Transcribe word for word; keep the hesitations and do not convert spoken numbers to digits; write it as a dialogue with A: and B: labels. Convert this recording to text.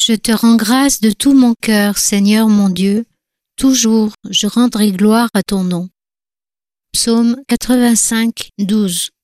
A: Je te rends grâce de tout mon cœur, Seigneur mon Dieu. Toujours, je rendrai gloire à ton nom. Psaume quatre-vingt-cinq, douze.